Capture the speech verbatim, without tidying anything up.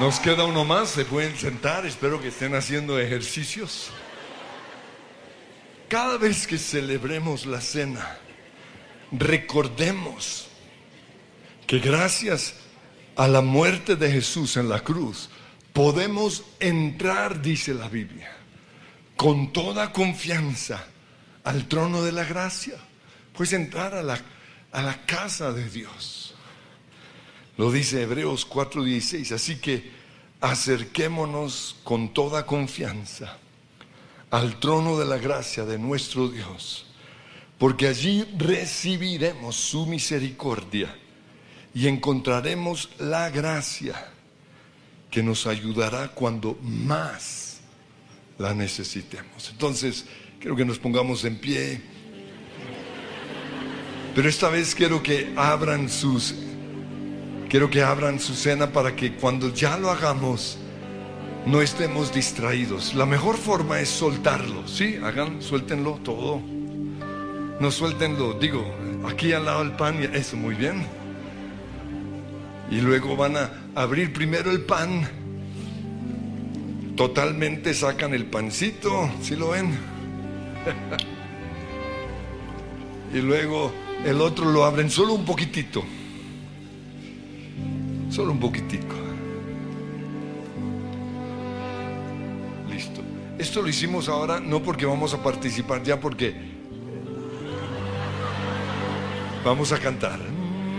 Nos queda uno más, se pueden sentar, espero que estén haciendo ejercicios. Cada vez que celebremos la cena, recordemos que gracias a la muerte de Jesús en la cruz, podemos entrar, dice la Biblia, con toda confianza al trono de la gracia. Puedes entrar a la, a la casa de Dios. Lo dice Hebreos cuatro dieciséis. Así que acerquémonos con toda confianza al trono de la gracia de nuestro Dios, porque allí recibiremos su misericordia y encontraremos la gracia que nos ayudará cuando más la necesitemos. Entonces, quiero que nos pongamos en pie, pero esta vez quiero que abran sus quiero que abran su cena para que cuando ya lo hagamos no estemos distraídos. La mejor forma es soltarlo, ¿sí? Hagan, suéltenlo todo. No suéltenlo, digo, aquí al lado del pan, eso, muy bien. Y luego van a abrir primero el pan. Totalmente sacan el pancito, ¿sí lo ven? Y luego el otro lo abren solo un poquitito. Solo un poquitico. Listo. Esto lo hicimos ahora no porque vamos a participar ya, porque vamos a cantar.